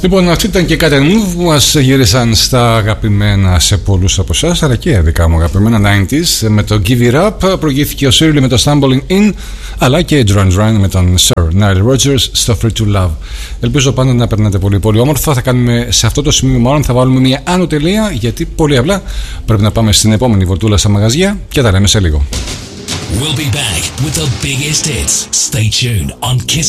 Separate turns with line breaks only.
Λοιπόν, αυτή ήταν και κάτι που μας γύρισαν στα αγαπημένα σε πολλούς από εσάς, αλλά και δικά μου αγαπημένα 90s. Με το Give It Up προηγήθηκε ο Shirley με το Stumbling In, αλλά και Duran Duran με τον Sir Nile Rodgers στο Free to Love. Ελπίζω πάντα να περνάτε πολύ πολύ όμορφα. Θα κάνουμε σε αυτό το σημείο, μάλλον θα βάλουμε μια άνω τελεία, γιατί πολύ απλά πρέπει να πάμε στην επόμενη βολτούλα στα μαγαζιά και τα λέμε σε λίγο.
We'll be back with the biggest hits. Stay tuned on Kiss